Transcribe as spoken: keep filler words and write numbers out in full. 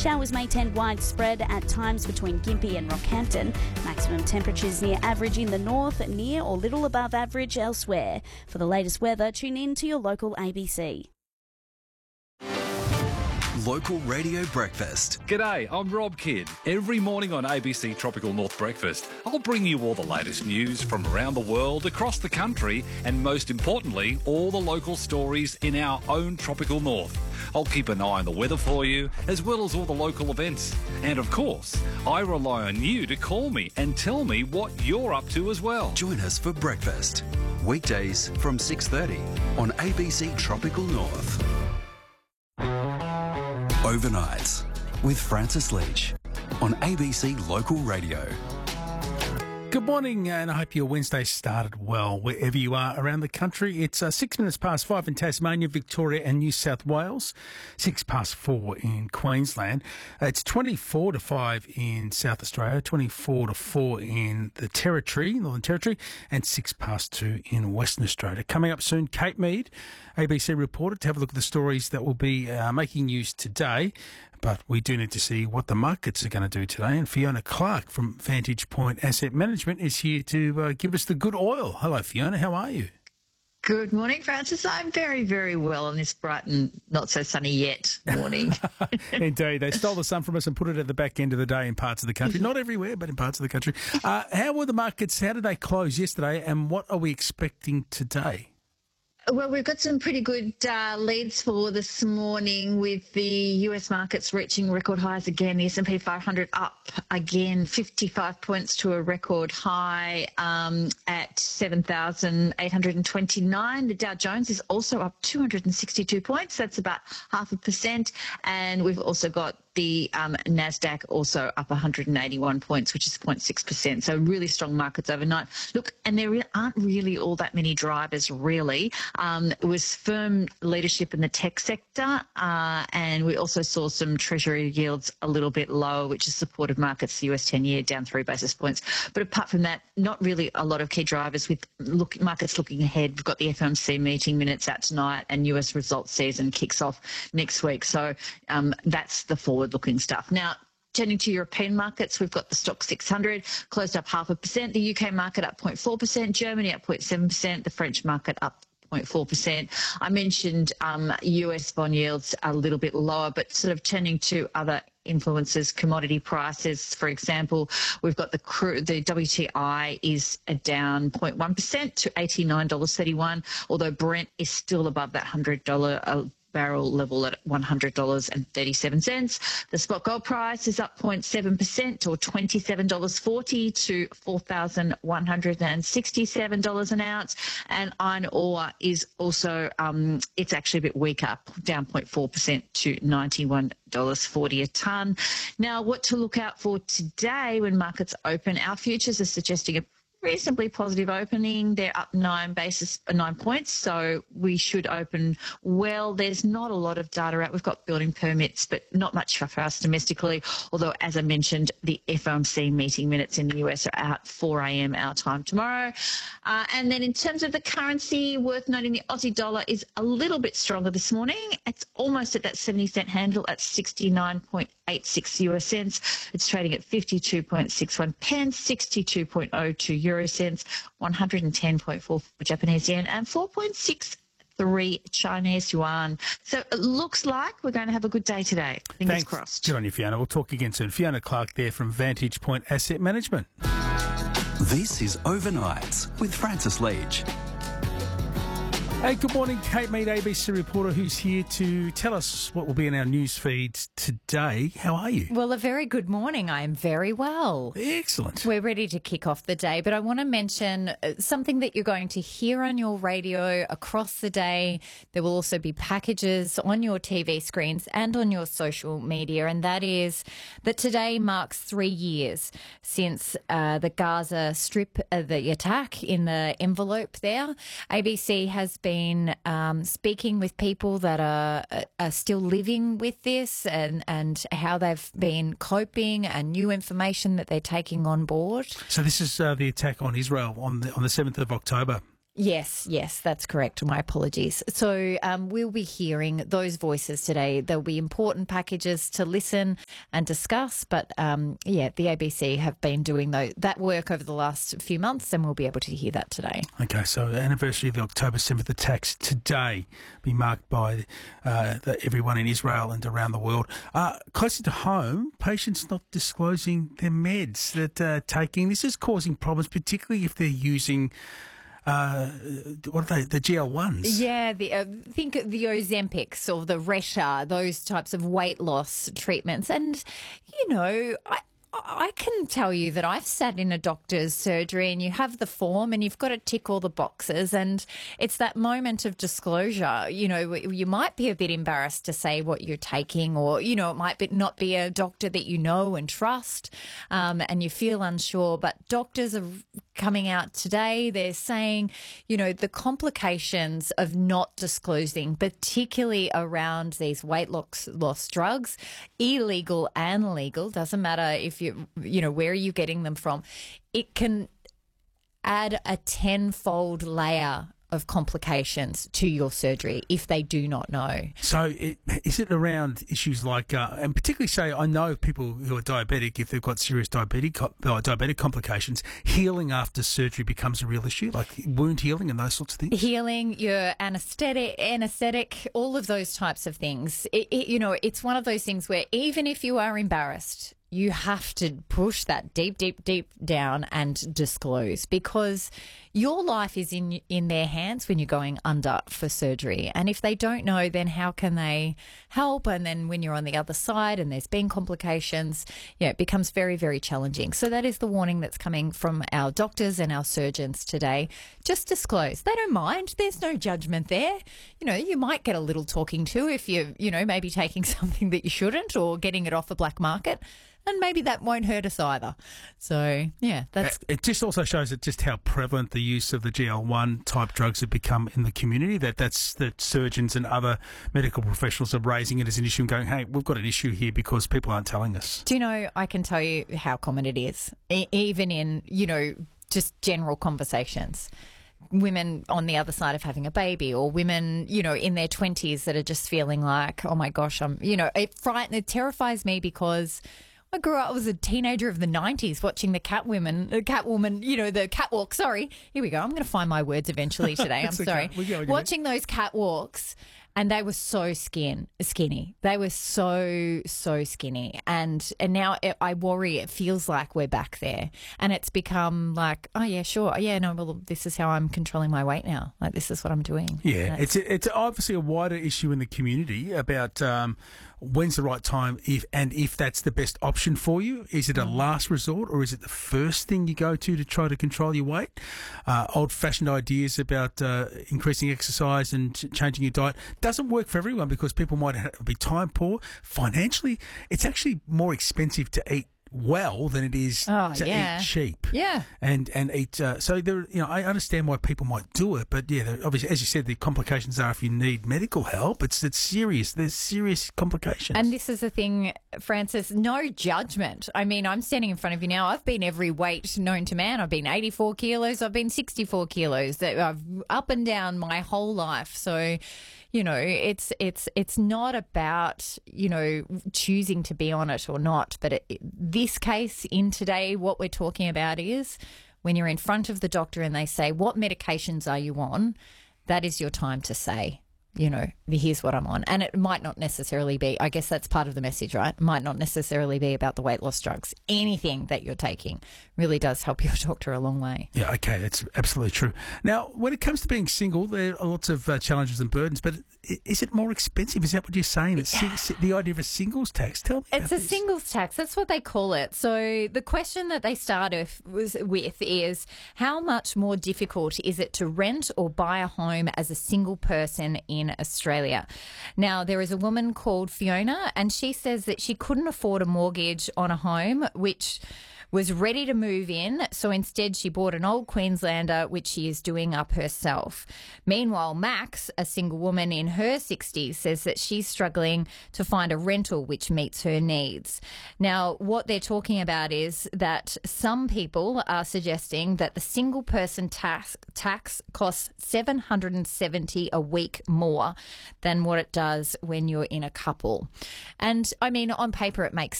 Showers may tend widespread at times between Gympie and Rockhampton. Maximum temperatures near average in the north, near or little above average elsewhere. For the latest weather, tune in to your local A B C. Local Radio Breakfast. G'day, I'm Rob Kidd. Every morning on A B C Tropical North Breakfast, I'll bring you all the latest news from around the world, across the country, and most importantly, all the local stories in our own Tropical North. I'll keep an eye on the weather for you, as well as all the local events. And of course, I rely on you to call me and tell me what you're up to as well. Join us for breakfast. Weekdays from six thirty on A B C Tropical North. Overnights with Francis Leach on A B C Local Radio. Good morning, and I hope your Wednesday started well wherever you are around the country. It's uh, six minutes past five in Tasmania, Victoria and New South Wales, six past four in Queensland. Uh, it's twenty-four to five in South Australia, twenty-four to four in the Territory, Northern Territory, and six past two in Western Australia. Coming up soon, Kate Mead, A B C reporter, to have a look at the stories that will be uh, making news today. But we do need to see what the markets are going to do today. And Fiona Clark from Vantage Point Asset Management is here to uh, give us the good oil. Hello, Fiona. How are you? Good morning, Francis. I'm very, very well on this bright and not so sunny yet morning. Indeed. They stole the sun from us and put it at the back end of the day in parts of the country. Not everywhere, but in parts of the country. Uh, how were the markets? How did they close yesterday? And what are we expecting today? Well, we've got some pretty good uh, leads for this morning with the U S markets reaching record highs again. The S and P five hundred up again, fifty-five points to a record high um, at seven thousand eight hundred twenty-nine. The Dow Jones is also up two hundred sixty-two points. That's about half a percent. And we've also got the um, NASDAQ also up one hundred eighty-one points, which is zero point six percent. So really strong markets overnight. Look, and there aren't really all that many drivers, really. Um, it was firm leadership in the tech sector, uh, and we also saw some Treasury yields a little bit lower, which has supported markets. The U S ten-year down three basis points. But apart from that, not really a lot of key drivers with look, markets looking ahead. We've got the F O M C meeting minutes out tonight, and U S results season kicks off next week. So um, that's the forward-looking stuff. Now, turning to European markets, we've got the Stoxx six hundred closed up half a percent. The U K market up zero point four percent. Germany up zero point seven percent. The French market up zero point four percent. I mentioned um, U S bond yields a little bit lower, but sort of turning to other influences, commodity prices, for example, we've got the crude, the W T I is down zero point one percent to eighty-nine dollars thirty-one, although Brent is still above that one hundred dollars uh, barrel level at one hundred dollars thirty-seven. The spot gold price is up zero point seven percent or twenty-seven dollars forty to four thousand one hundred sixty-seven dollars an ounce. And iron ore is also, um, it's actually a bit weaker, down zero point four percent to ninety-one dollars forty a tonne. Now, what to look out for today when markets open? Our futures are suggesting a reasonably positive opening. They're up nine basis, nine points, so we should open well. There's not a lot of data out. We've got building permits, but not much for us domestically, although, as I mentioned, the F O M C meeting minutes in the U S are out four a m our time tomorrow. Uh, and then in terms of the currency, worth noting the Aussie dollar is a little bit stronger this morning. It's almost at that seventy cent handle at sixty-nine point eight six U S cents. It's trading at fifty-two point six one pence, sixty-two point zero two euro cents, one hundred ten point four Japanese yen, and four point six three Chinese yuan. So it looks like we're going to have a good day today. Fingers Thanks. crossed. Good on you, Fiona. We'll talk again soon. Fiona Clark there from Vantage Point Asset Management. This is Overnights with Francis Leach. Hey, good morning. Kate Mead, A B C reporter, who's here to tell us what will be in our news feeds today. How are you? Well, a very good morning. I am very well. Excellent. We're ready to kick off the day, but I want to mention uh, something that you're going to hear on your radio across the day. There will also be packages on your T V screens and on your social media, and that is that today marks three years since uh, the Gaza Strip, uh, the attack in the envelope there. A B C has been been um, speaking with people that are, are still living with this and, and how they've been coping and new information that they're taking on board. So this is uh, the attack on Israel on the, on the seventh of October. Yes, yes, that's correct. My apologies. So um, we'll be hearing those voices today. There'll be important packages to listen and discuss. But, um, yeah, the A B C have been doing those, that work over the last few months, and we'll be able to hear that today. Okay, so the anniversary of the October seventh attacks today be marked by uh, the, everyone in Israel and around the world. Uh, closer to home, patients not disclosing their meds that they're taking. This is causing problems, particularly if they're using... Uh, what are they? The G L ones. Yeah, the, uh, think of the Ozempics or the Resha, those types of weight loss treatments. And, you know, I, I can tell you that I've sat in a doctor's surgery and you have the form and you've got to tick all the boxes, and it's that moment of disclosure. You know, you might be a bit embarrassed to say what you're taking, or, you know, it might be not be a doctor that you know and trust, um, and you feel unsure. But doctors are coming out today. They're saying, you know, the complications of not disclosing, particularly around these weight loss, loss drugs, illegal and legal, doesn't matter if you, you know, where are you getting them from, it can add a tenfold layer of complications to your surgery if they do not know. So it, is it around issues like, uh, and particularly say, I know people who are diabetic, if they've got serious diabetic, uh, diabetic complications, healing after surgery becomes a real issue, like wound healing and those sorts of things? Healing, your anesthetic, anesthetic, all of those types of things. It, it, you know, it's one of those things where even if you are embarrassed, you have to push that deep, deep, deep down and disclose, because your life is in in their hands when you're going under for surgery. And if they don't know, then how can they help? And then when you're on the other side and there's been complications, yeah, it becomes very, very challenging. So that is the warning that's coming from our doctors and our surgeons today. Just disclose. They don't mind. There's no judgment there. You know, you might get a little talking to if you're, you know, maybe taking something that you shouldn't or getting it off the black market. And maybe that won't hurt us either. So, yeah, that's... It just also shows that just how prevalent the use of the G L one type drugs have become in the community, that that's that surgeons and other medical professionals are raising it as an issue and going, hey, we've got an issue here because people aren't telling us. Do you know, I can tell you how common it is, e- even in, you know, just general conversations. Women on the other side of having a baby, or women, you know, in their twenties that are just feeling like, oh, my gosh, I'm, you know, it frightens, it terrifies me because... I grew up, I was a teenager of the nineties watching the Catwoman, the Catwoman, you know, the catwalk. Sorry, here we go. I'm going to find my words eventually today. I'm sorry. Okay. Watching those catwalks, and they were so skin skinny. They were so, so skinny. And and now it, I worry it feels like we're back there. And it's become like, oh, yeah, sure. Yeah, no, well, this is how I'm controlling my weight now. Like, this is what I'm doing. Yeah, it's it's obviously a wider issue in the community about um, when's the right time, if and if that's the best option for you. Is it a last resort, or is it the first thing you go to to try to control your weight? Uh, old-fashioned ideas about uh, increasing exercise and ch- changing your diet doesn't work for everyone, because people might ha- be time poor. Financially, it's actually more expensive to eat well than it is oh, to yeah. eat cheap. Yeah. And and eat. Uh, so there, you know, I understand why people might do it, but yeah, obviously, as you said, the complications are if you need medical help. It's it's serious. There's serious complications. And this is the thing, Francis. No judgment. I mean, I'm standing in front of you now. I've been every weight known to man. I've been eighty-four kilos. I've been sixty-four kilos. I've up and down my whole life. So, you know, it's it's it's not about, you know, choosing to be on it or not. But it, this case in today, what we're talking about is when you're in front of the doctor and they say, what medications are you on? That is your time to say, you know, here's what I'm on. And it might not necessarily be, I guess that's part of the message, right? It might not necessarily be about the weight loss drugs. Anything that you're taking really does help your doctor a long way. Yeah, okay, that's absolutely true. Now, when it comes to being single, there are lots of uh, challenges and burdens, but is it more expensive? Is that what you're saying? It's si- the idea of a singles tax. Tell me It's about a this. singles tax. That's what they call it. So the question that they start with, was, with is, how much more difficult is it to rent or buy a home as a single person in Australia? Now, there is a woman called Fiona, and she says that she couldn't afford a mortgage on a home, which was ready to move in, so instead she bought an old Queenslander, which she is doing up herself. Meanwhile, Max, a single woman in her sixties, says that she's struggling to find a rental which meets her needs. Now, what they're talking about is that some people are suggesting that the single person tax, tax costs seven hundred seventy dollars a week more than what it does when you're in a couple. And I mean, on paper it makes